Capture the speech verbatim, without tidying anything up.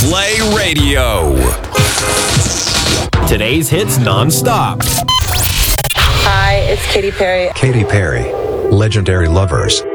Play Radio. Today's hits non-stop. Hi, it's Katy Perry. Katy Perry, Legendary Lovers.